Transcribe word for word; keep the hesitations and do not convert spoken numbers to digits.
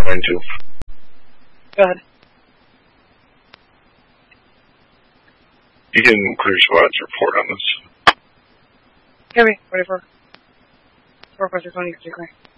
mine too. Go ahead. You can clear SWAT's report on this. Heavy, ready for four five six one, you can take